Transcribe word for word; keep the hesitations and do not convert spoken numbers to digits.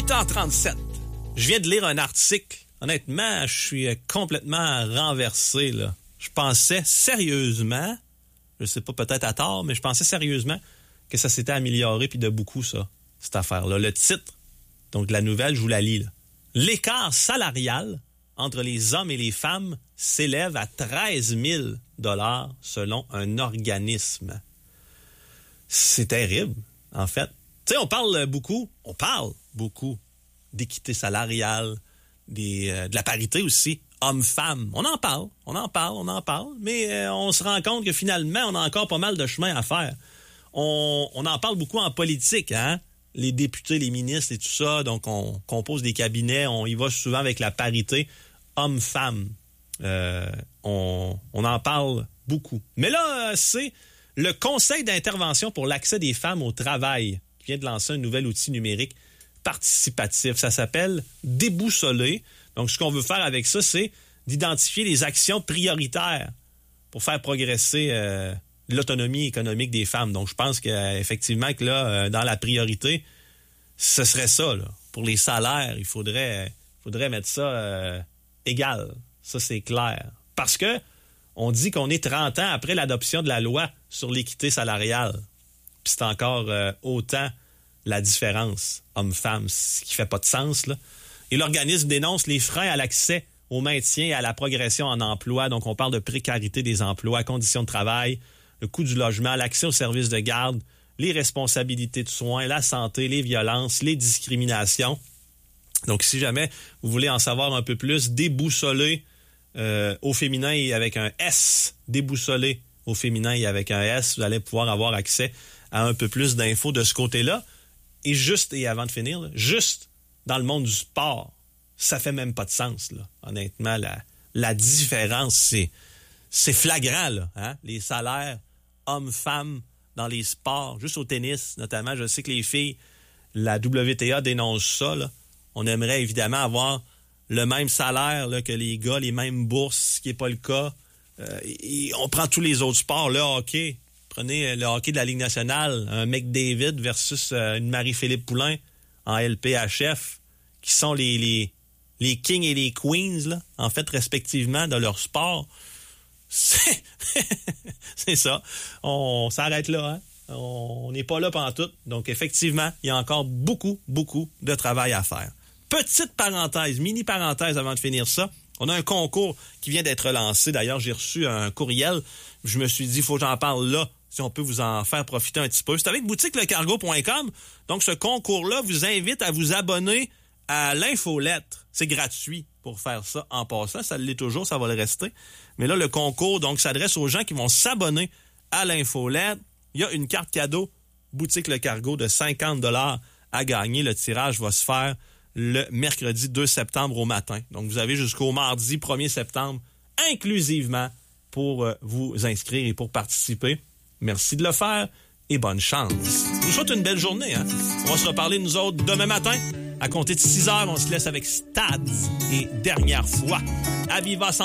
huit heures trente-sept. Je viens de lire un article. Honnêtement, je suis complètement renversé, là. Je pensais sérieusement, je sais pas, peut-être à tort, mais je pensais sérieusement que ça s'était amélioré, puis de beaucoup, ça, cette affaire-là. Le titre, donc la nouvelle, je vous la lis, là. L'écart salarial entre les hommes et les femmes s'élève à treize mille dollars selon un organisme. C'est terrible, en fait. Tu sais, on parle beaucoup, on parle beaucoup d'équité salariale, des, euh, de la parité aussi, hommes-femmes. On en parle, on en parle, on en parle, mais euh, on se rend compte que finalement, on a encore pas mal de chemin à faire. On, on en parle beaucoup en politique, hein? Les députés, les ministres et tout ça, donc on compose des cabinets, on y va souvent avec la parité hommes-femmes. Euh, on, on en parle beaucoup. Mais là, c'est le Conseil d'intervention pour l'accès des femmes au travail qui vient de lancer un nouvel outil numérique participatif. Ça s'appelle Déboussoler. Donc, ce qu'on veut faire avec ça, c'est d'identifier les actions prioritaires pour faire progresser euh, l'autonomie économique des femmes. Donc, je pense qu'effectivement que là, euh, dans la priorité, ce serait ça, là. Pour les salaires, il faudrait, faudrait mettre ça euh, égal. Ça, c'est clair. Parce que on dit qu'on est trente ans après l'adoption de la loi sur l'équité salariale. Puis c'est encore euh, autant la différence homme-femme, ce qui fait pas de sens, là. Et l'organisme dénonce les freins à l'accès au maintien et à la progression en emploi. Donc, on parle de précarité des emplois, conditions de travail, le coût du logement, l'accès aux services de garde, les responsabilités de soins, la santé, les violences, les discriminations. Donc, si jamais vous voulez en savoir un peu plus, déboussoler euh, au féminin et avec un S, déboussoler au féminin et avec un S, vous allez pouvoir avoir accès à un peu plus d'infos de ce côté-là. Et juste, et avant de finir, là, juste dans le monde du sport, ça fait même pas de sens, là. Honnêtement, la, la différence, c'est, c'est flagrant, là, hein? Les salaires hommes-femmes dans les sports, juste au tennis, notamment. Je sais que les filles, la W T A dénonce ça, là. On aimerait évidemment avoir le même salaire là, que les gars, les mêmes bourses, ce qui n'est pas le cas. Euh, et on prend tous les autres sports, le hockey. Prenez le hockey de la Ligue nationale, un McDavid versus euh, une Marie-Philippe Poulin en L P H F, qui sont les, les, les kings et les queens, là, en fait, respectivement, de leur sport. C'est, c'est ça. On s'arrête là, hein? On n'est pas là pantoute. Donc, effectivement, il y a encore beaucoup, beaucoup de travail à faire. Petite parenthèse, mini parenthèse avant de finir ça. On a un concours qui vient d'être lancé. D'ailleurs, j'ai reçu un courriel. Je me suis dit, il faut que j'en parle là, si on peut vous en faire profiter un petit peu. C'est avec boutique le cargo point com. Donc, ce concours-là vous invite à vous abonner à l'infolettre. C'est gratuit pour faire ça en passant. Ça l'est toujours, ça va le rester. Mais là, le concours, donc, s'adresse aux gens qui vont s'abonner à l'infolettre. Il y a une carte cadeau boutique Le Cargo de cinquante dollars à gagner. Le tirage va se faire le mercredi deux septembre au matin. Donc, vous avez jusqu'au mardi premier septembre inclusivement pour vous inscrire et pour participer. Merci de le faire et bonne chance. Je vous souhaite une belle journée, hein? On va se reparler, nous autres, demain matin. À compter de six heures, on se laisse avec Stads et Dernière fois. À Viva